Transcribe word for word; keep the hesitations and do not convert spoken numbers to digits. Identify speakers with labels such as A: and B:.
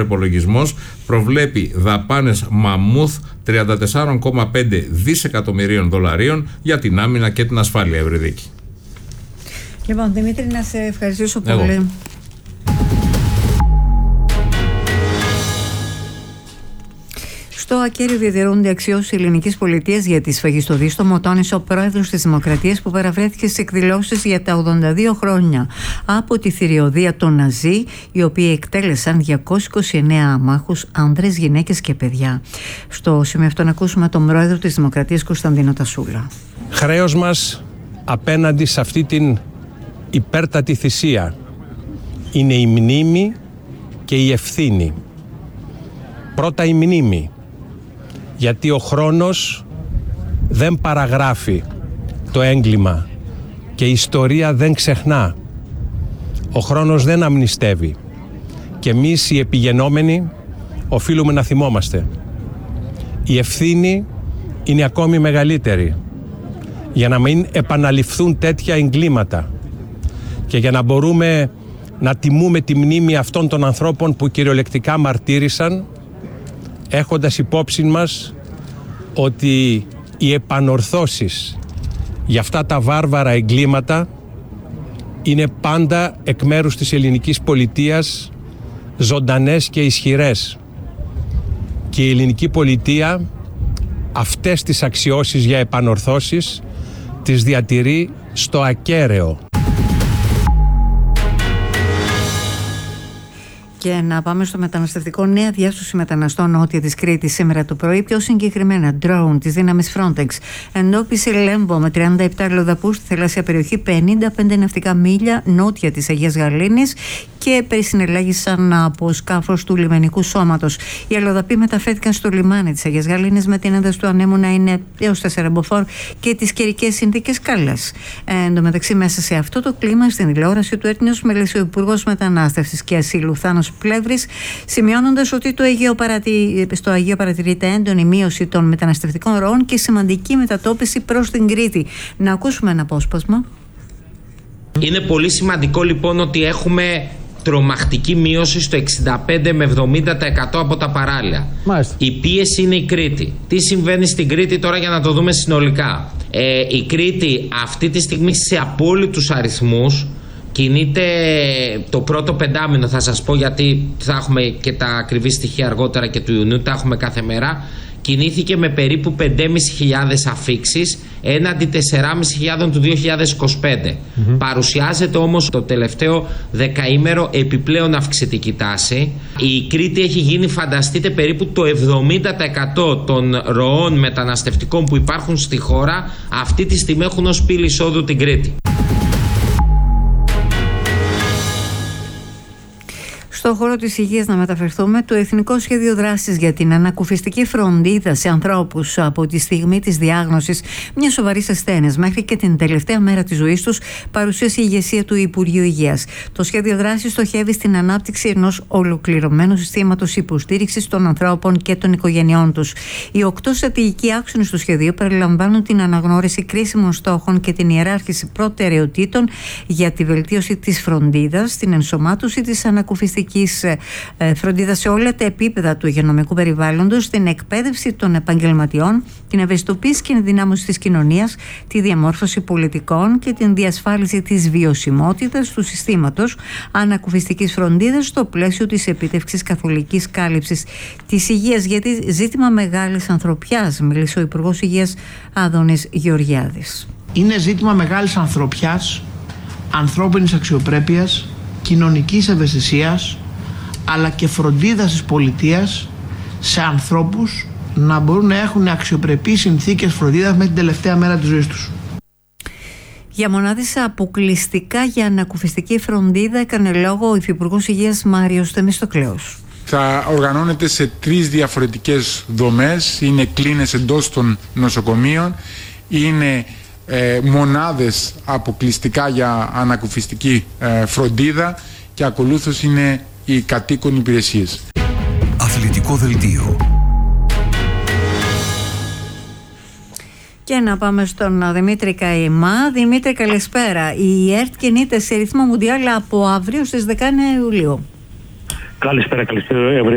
A: προϋπολογισμός προβλέπει δαπάνες μαμούθ τριάντα τέσσερα κόμμα πέντε δισεκατομμυρίων δολαρίων για την άμυνα και την ασφάλεια, Ευρυδίκη.
B: Λοιπόν, Δημήτρη, να σε ευχαριστήσω
A: Εγώ.
B: πολύ. Στο ακέραιο διατηρούνται αξιώσεις ελληνικής πολιτείας για τη σφαγή στο Δίστομο, τόνισε ο πρόεδρος της Δημοκρατίας, που παραβρέθηκε στις εκδηλώσεις για τα ογδόντα δύο χρόνια από τη θηριωδία των Ναζί, οι οποίοι εκτέλεσαν διακόσιους είκοσι εννέα αμάχους, άνδρες, γυναίκες και παιδιά. Στο σημείο αυτό να ακούσουμε τον πρόεδρο της Δημοκρατίας, Κωνσταντίνο Τασούλα.
C: Χρέος μας απέναντι σε αυτή την υπέρτατη θυσία είναι η μνήμη και η ευθύνη. Πρώτα η μνήμη, γιατί ο χρόνος δεν παραγράφει το έγκλημα και η ιστορία δεν ξεχνά. Ο χρόνος δεν αμνηστεύει και εμείς οι επιγενόμενοι οφείλουμε να θυμόμαστε. Η ευθύνη είναι ακόμη μεγαλύτερη για να μην επαναληφθούν τέτοια εγκλήματα και για να μπορούμε να τιμούμε τη μνήμη αυτών των ανθρώπων που κυριολεκτικά μαρτύρησαν, έχοντας υπόψη μας ότι οι επανορθώσεις για αυτά τα βάρβαρα εγκλήματα είναι πάντα εκ μέρους της ελληνικής πολιτείας ζωντανές και ισχυρές. Και η ελληνική πολιτεία αυτές τις αξιώσεις για επανορθώσεις τις διατηρεί στο ακέραιο.
B: Και να πάμε στο μεταναστευτικό. Νέα διάσωση μεταναστών νότια της Κρήτης σήμερα το πρωί. Πιο συγκεκριμένα, drone της δύναμης Frontex εντόπισε Λέμβο με τριάντα επτά αλλοδαπούς στη θαλάσσια περιοχή πενήντα πέντε ναυτικά μίλια νότια της Αγίας Γαλήνης και περισυνελέγησαν από σκάφος του λιμενικού σώματος. Οι αλλοδαποί μεταφέρθηκαν στο λιμάνι της Αγίας Γαλήνης με την ένταση του ανέμου να είναι έως τέσσερα μποφόρ και τις καιρικές συνθήκες καλές. Εν τω μεταξύ, μέσα σε αυτό το κλίμα, στην τηλεόραση του Έρτινος μίλησε ο Υπουργός Μετανάστευσης και Ασύλου Θάνος Πλεύρης, σημειώνοντας ότι το Αιγαίο παρατη... στο Αιγαίο παρατηρείται έντονη μείωση των μεταναστευτικών ροών και σημαντική μετατόπιση προς την Κρήτη. Να ακούσουμε ένα απόσπασμα.
D: Είναι πολύ σημαντικό λοιπόν ότι έχουμε τρομακτική μείωση στο εξήντα πέντε με εβδομήντα τοις εκατό από τα παράλια. Μάλιστα. Η πίεση είναι η Κρήτη. Τι συμβαίνει στην Κρήτη τώρα για να το δούμε συνολικά. Ε, η Κρήτη αυτή τη στιγμή σε απόλυτους αριθμούς κινείται το πρώτο πεντάμινο, θα σας πω, γιατί θα έχουμε και τα ακριβή στοιχεία αργότερα και του Ιουνίου, τα έχουμε κάθε μέρα. Κινήθηκε με περίπου πέντε χιλιάδες πεντακόσιες αφίξεις έναντι τέσσερις χιλιάδες πεντακόσιες του δύο χιλιάδες είκοσι πέντε. Mm-hmm. Παρουσιάζεται όμως το τελευταίο δεκαήμερο επιπλέον αυξητική τάση. Η Κρήτη έχει γίνει, φανταστείτε, περίπου το εβδομήντα τοις εκατό των ροών μεταναστευτικών που υπάρχουν στη χώρα αυτή τη στιγμή έχουν ως πύλη εισόδου την Κρήτη.
B: Στο χώρο της υγείας να μεταφερθούμε. Το Εθνικό Σχέδιο Δράσης για την ανακουφιστική φροντίδα σε ανθρώπους από τη στιγμή της διάγνωσης μιας σοβαρής ασθένειας μέχρι και την τελευταία μέρα της ζωής τους παρουσίασε η ηγεσία του Υπουργείου Υγείας. Το σχέδιο δράσης στοχεύει στην ανάπτυξη ενός ολοκληρωμένου συστήματος υποστήριξης των ανθρώπων και των οικογενειών τους. Οι οκτώ στρατηγικοί άξονες του σχεδίου περιλαμβάνουν την αναγνώριση κρίσιμων στόχων και την ιεράρχηση προτεραιοτήτων για τη βελτίωση της φροντίδας, την ενσωμάτωση της ανακουφιστικής φροντίδα σε όλα τα επίπεδα του υγειονομικού περιβάλλοντος, την εκπαίδευση των επαγγελματιών, την ευαισθητοποίηση και ενδυνάμωση της κοινωνίας, τη διαμόρφωση πολιτικών και την διασφάλιση της βιωσιμότητας του συστήματος ανακουφιστικής φροντίδας στο πλαίσιο της επίτευξης καθολικής κάλυψης της υγείας. Γιατί ζήτημα μεγάλης ανθρωπιάς, μίλησε ο Υπουργός Υγείας Άδωνης Γεωργιάδης.
E: Είναι ζήτημα μεγάλης ανθρωπιάς, ανθρώπινης αξιοπρέπειας, κοινωνικής ευαισθησίας, αλλά και φροντίδας της πολιτείας σε ανθρώπους να μπορούν να έχουν αξιοπρεπείς συνθήκες φροντίδας μέχρι την τελευταία μέρα της ζωής τους.
B: Για μονάδες αποκλειστικά για ανακουφιστική φροντίδα έκανε λόγο ο Υφυπουργός Υγείας Μάριος Θεμιστοκλέος.
F: Θα οργανώνεται σε τρεις διαφορετικές δομές. Είναι κλίνες εντός των νοσοκομείων, είναι ε, μονάδες αποκλειστικά για ανακουφιστική ε, φροντίδα και ακολούθως είναι οι κατοίκων υπηρεσίες.
G: Αθλητικό δελτίο.
B: Και να πάμε στον Δημήτρη Καημά. Δημήτρη, καλησπέρα. Η ΕΡΤ κινείται σε ρυθμό Μουντιάλ από αύριο στις δεκαεννέα Ιουλίου.
H: Καλησπέρα, καλησπέρα.